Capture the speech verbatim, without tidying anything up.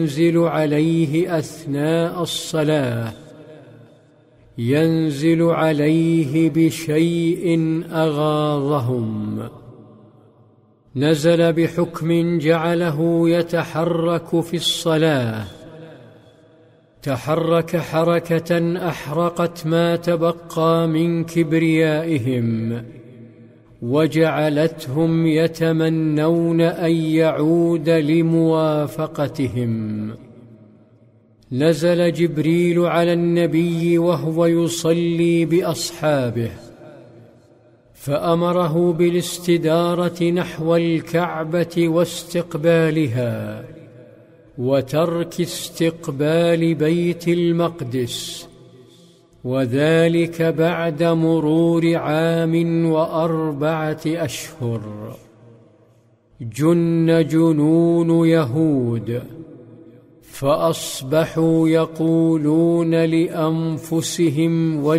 ينزل عليه أثناء الصلاة ينزل عليه بشيء أغاظهم. نزل بحكم جعله يتحرك في الصلاة، تحرك حركة أحرقت ما تبقى من كبريائهم، وجعلتهم يتمنون أن يعود لموافقتهم. نزل جبريل على النبي وهو يصلي بأصحابه، فأمره بالاستدارة نحو الكعبة واستقبالها، وترك استقبال بيت المقدس، وذلك بعد مرور عام وأربعة أشهر. جن جنون يهود، فأصبحوا يقولون لأنفسهم